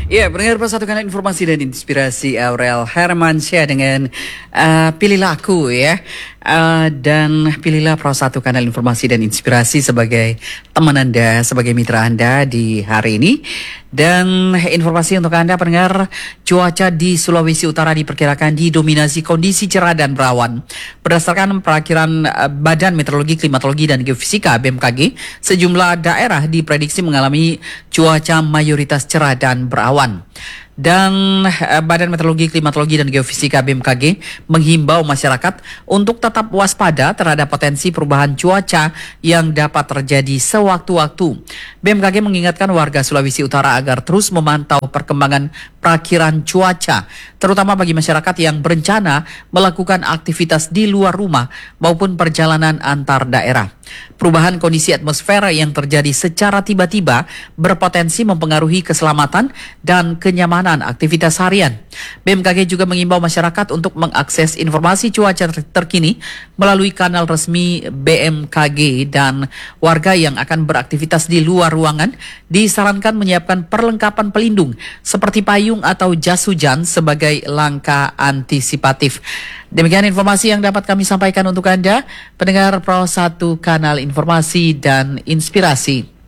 Ya, pendengar persatukan informasi dan inspirasi Aurel Hermansyah dengan Pilihlah Aku ya. Dan pilihlah Pro 1 kanal informasi dan inspirasi sebagai teman Anda, sebagai mitra Anda di hari ini. Dan informasi untuk Anda pendengar, cuaca di Sulawesi Utara diperkirakan didominasi kondisi cerah dan berawan. Berdasarkan perakhiran Badan Meteorologi, Klimatologi dan Geofisika BMKG, sejumlah daerah diprediksi mengalami cuaca mayoritas cerah dan berawan. Dan Badan Meteorologi, Klimatologi dan Geofisika BMKG menghimbau masyarakat untuk tetap waspada terhadap potensi perubahan cuaca yang dapat terjadi sewaktu-waktu. BMKG mengingatkan warga Sulawesi Utara agar terus memantau perkembangan perakhiran cuaca, terutama bagi masyarakat yang berencana melakukan aktivitas di luar rumah maupun perjalanan antar daerah. Perubahan kondisi atmosfer yang terjadi secara tiba-tiba berpotensi mempengaruhi keselamatan dan kenyamanan aktivitas harian. BMKG juga mengimbau masyarakat untuk mengakses informasi cuaca terkini melalui kanal resmi BMKG, dan warga yang akan beraktivitas di luar ruangan disarankan menyiapkan perlengkapan pelindung seperti payung atau jas hujan sebagai langkah antisipatif. Demikian informasi yang dapat kami sampaikan untuk Anda, pendengar Pro 1 kanal informasi dan inspirasi.